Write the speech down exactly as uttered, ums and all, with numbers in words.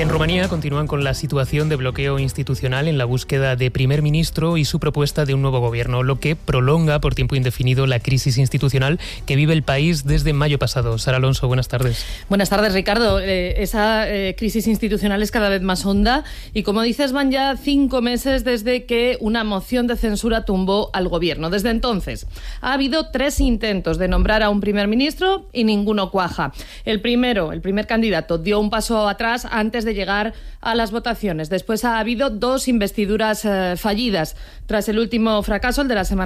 En Rumanía continúan con la situación de bloqueo institucional en la búsqueda de primer ministro y su propuesta de un nuevo gobierno, lo que prolonga por tiempo indefinido la crisis institucional que vive el país desde mayo pasado. Sara Alonso, buenas tardes. Buenas tardes, Ricardo. Eh, esa eh, crisis institucional es cada vez más honda y, como dices, van ya cinco meses desde que una moción de censura tumbó al gobierno. Desde entonces ha habido tres intentos de nombrar a un primer ministro y ninguno cuaja. El primero, el primer candidato, dio un paso atrás antes de llegar a las votaciones. Después ha habido dos investiduras eh, fallidas. Tras el último fracaso, el de la semana